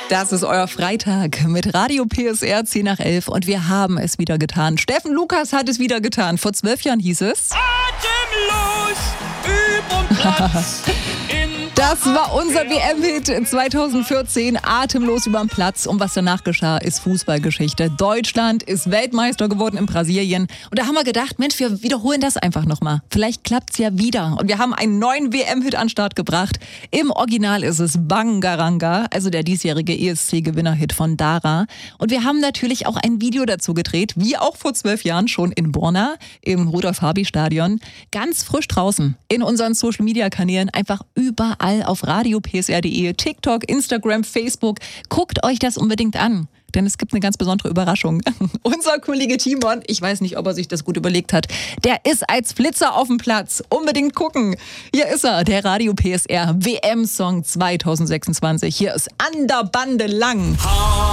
Das ist euer Freitag mit Radio PSR 10 nach 11 und wir haben es wieder getan. Steffen Lukas hat es wieder getan. Vor 12 Jahren hieß es... Atemlos überm Platz. Das war unser WM-Hit 2014, atemlos überm Platz. Und was danach geschah, ist Fußballgeschichte. Deutschland ist Weltmeister geworden in Brasilien. Und da haben wir gedacht, Mensch, wir wiederholen das einfach nochmal. Vielleicht klappt's ja wieder. Und wir haben einen neuen WM-Hit an den Start gebracht. Im Original ist es Bangaranga, also der diesjährige ESC-Gewinner-Hit von Dara. Und wir haben natürlich auch ein Video dazu gedreht, wie auch vor 12 Jahren schon in Borna, im Rudolf-Harbi-Stadion. Ganz frisch draußen in unseren Social-Media-Kanälen, einfach überall auf radiopsr.de, TikTok, Instagram, Facebook. Guckt euch das unbedingt an, denn es gibt eine ganz besondere Überraschung. Unser Kollege Timon, ich weiß nicht, ob er sich das gut überlegt hat, der ist als Flitzer auf dem Platz. Unbedingt gucken. Hier ist er, der Radio PSR WM-Song 2026. Hier ist An der Bande lang.